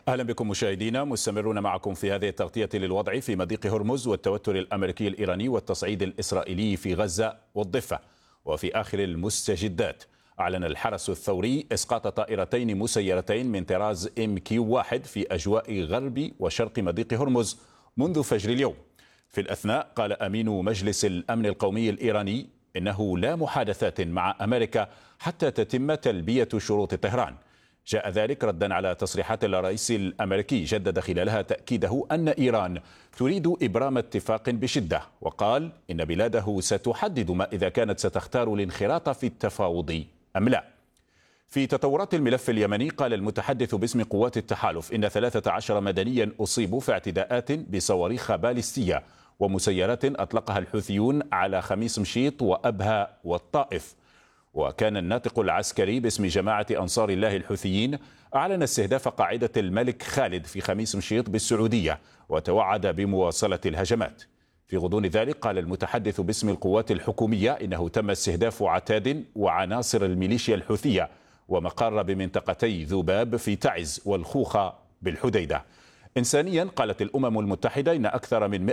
أهلا بكم مشاهدينا، مستمرون معكم في هذه التغطية للوضع في مضيق هرمز والتوتر الأمريكي الإيراني والتصعيد الإسرائيلي في غزة والضفة. وفي آخر المستجدات، أعلن الحرس الثوري إسقاط طائرتين مسيرتين من طراز MQ-1 في أجواء غرب وشرق مضيق هرمز منذ فجر اليوم. في الأثناء قال أمين مجلس الأمن القومي الإيراني إنه لا محادثات مع أمريكا حتى تتم تلبية شروط طهران. جاء ذلك ردا على تصريحات الرئيس الأمريكي جدد خلالها تأكيده أن إيران تريد إبرام اتفاق بشدة، وقال إن بلاده ستحدد ما إذا كانت ستختار الانخراط في التفاوض أم لا. في تطورات الملف اليمني، قال المتحدث باسم قوات التحالف إن 13 مدنيا أصيبوا في اعتداءات بصواريخ باليستية ومسيرات أطلقها الحوثيون على خميس مشيط وأبها والطائف. وكان الناطق العسكري باسم جماعة أنصار الله الحوثيين أعلن استهداف قاعدة الملك خالد في خميس مشيط بالسعودية، وتوعد بمواصلة الهجمات. في غضون ذلك، قال المتحدث باسم القوات الحكومية إنه تم استهداف عتاد وعناصر الميليشيا الحوثية ومقر بمنطقتي ذباب في تعز والخوخة بالحديدة. إنسانيا، قالت الأمم المتحدة إن أكثر من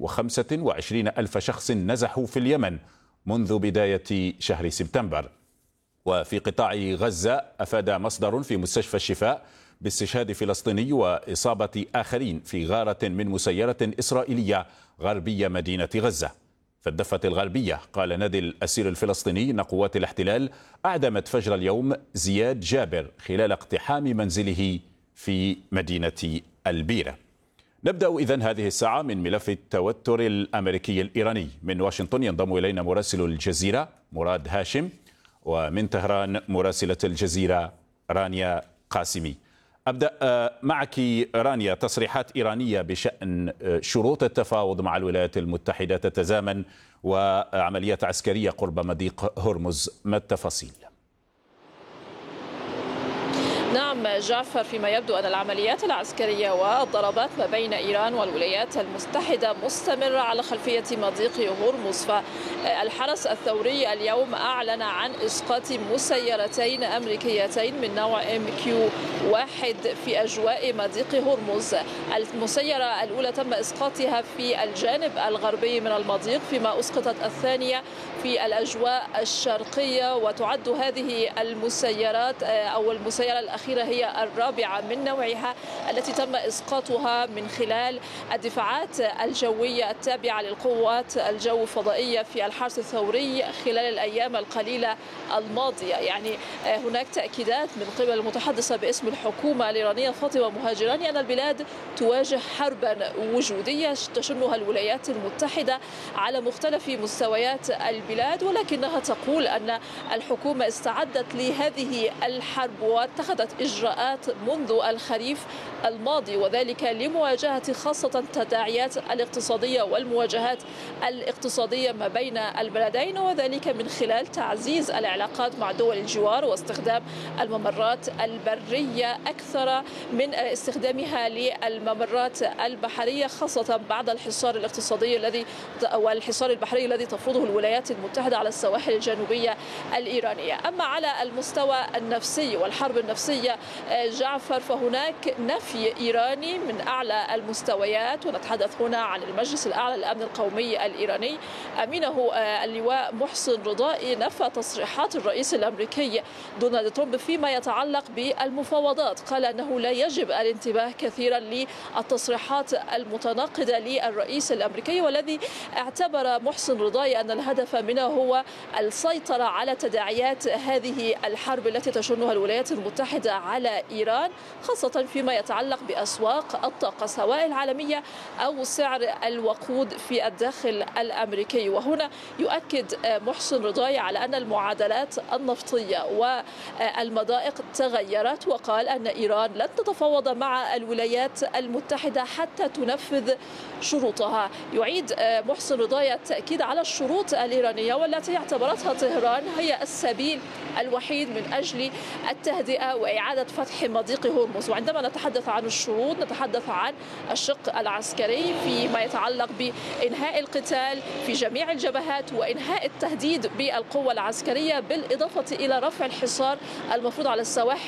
125 ألف شخص نزحوا في اليمن منذ بداية شهر سبتمبر. وفي قطاع غزة، أفاد مصدر في مستشفى الشفاء باستشهاد فلسطيني وإصابة آخرين في غارة من مسيرة إسرائيلية غربية مدينة غزة. في الضفة الغربية، قال نادي الأسير الفلسطيني أن قوات الاحتلال أعدمت فجر اليوم زياد جابر خلال اقتحام منزله في مدينة البيرة. نبدأ إذن هذه الساعة من ملف التوتر الأمريكي الإيراني. من واشنطن ينضم إلينا مراسل الجزيرة مراد هاشم، ومن طهران مراسلة الجزيرة رانيا قاسمي. أبدأ معك رانيا. تصريحات إيرانية بشأن شروط التفاوض مع الولايات المتحدة تتزامن وعمليات عسكرية قرب مضيق هرمز، ما التفاصيل؟ نعم جعفر، فيما يبدو أن العمليات العسكرية والضربات ما بين إيران والولايات المتحدة مستمرة على خلفية مضيق هرمز. فالحرس الثوري اليوم أعلن عن إسقاط مسيرتين أمريكيتين من نوع MQ-1 في أجواء مضيق هرمز. المسيرة الأولى تم إسقاطها في الجانب الغربي من المضيق، فيما أسقطت الثانية في الأجواء الشرقية. وتعد هذه المسيرات أو المسيرة الأخيرة هي الرابعة من نوعها التي تم إسقاطها من خلال الدفاعات الجوية التابعة للقوات الجو الفضائية في الحرس الثوري خلال الأيام القليلة الماضية. يعني هناك تأكيدات من قبل المتحدثة باسم الحكومة الإيرانية فاطمة مهاجراني أن البلاد تواجه حربا وجودية تشنها الولايات المتحدة على مختلف مستويات البلاد، ولكنها تقول أن الحكومة استعدت لهذه الحرب واتخذت إجراءات منذ الخريف الماضي، وذلك لمواجهة خاصة التداعيات الاقتصادية والمواجهات الاقتصادية ما بين البلدين، وذلك من خلال تعزيز العلاقات مع دول الجوار واستخدام الممرات البرية أكثر من استخدامها للممرات البحرية، خاصة بعد الحصار الاقتصادي والحصار البحري الذي تفرضه الولايات المتحدة على السواحل الجنوبية الإيرانية. أما على المستوى النفسي والحرب النفسية جعفر، فهناك نفي إيراني من أعلى المستويات، ونتحدث هنا عن المجلس الأعلى للأمن القومي الإيراني. أمينه اللواء محسن رضائي نفى تصريحات الرئيس الأمريكي دونالد ترامب فيما يتعلق بالمفاوضات. قال أنه لا يجب الانتباه كثيرا للتصريحات المتناقضة للرئيس الأمريكي، والذي اعتبر محسن رضائي أن الهدف منه هو السيطرة على تداعيات هذه الحرب التي تشنها الولايات المتحدة على إيران، خاصة فيما يتعلق بأسواق الطاقة سواء العالمية أو سعر الوقود في الداخل الأمريكي. وهنا يؤكد محسن رضاي على أن المعادلات النفطية والمضائق تغيرت، وقال أن إيران لن تتفاوض مع الولايات المتحدة حتى تنفذ شروطها. يعيد محسن رضاي التأكيد على الشروط الإيرانية والتي اعتبرتها طهران هي السبيل الوحيد من أجل التهدئة وإعادة فتح مضيق هرمز. وعندما نتحدث عن الشروط نتحدث عن الشق العسكري فيما يتعلق بإنهاء القتال في جميع الجبهات وإنهاء التهديد بالقوة العسكرية، بالإضافة إلى رفع الحصار المفروض على السواحل